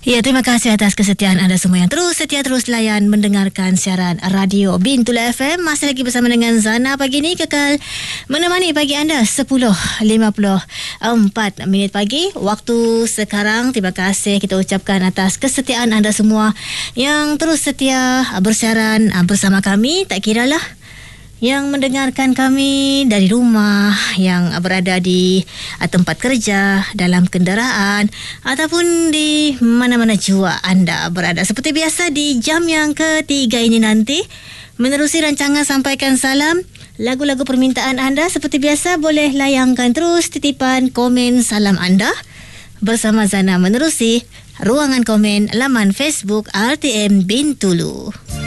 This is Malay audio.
Ya, terima kasih atas kesetiaan anda semua yang terus layan mendengarkan siaran radio Bintulu FM. Masih lagi bersama dengan Zana pagi ni, kekal menemani pagi anda 10.54 pagi waktu sekarang. Terima kasih kita ucapkan atas kesetiaan anda semua yang terus setia bersiaran bersama kami. Tak kiralah yang mendengarkan kami dari rumah, yang berada di tempat kerja, dalam kenderaan, ataupun di mana-mana jua anda berada. Seperti biasa di jam yang ketiga ini nanti, menerusi rancangan Sampaikan Salam, lagu-lagu permintaan anda seperti biasa boleh layangkan terus titipan komen salam anda bersama Zana menerusi ruangan komen laman Facebook RTM Bintulu.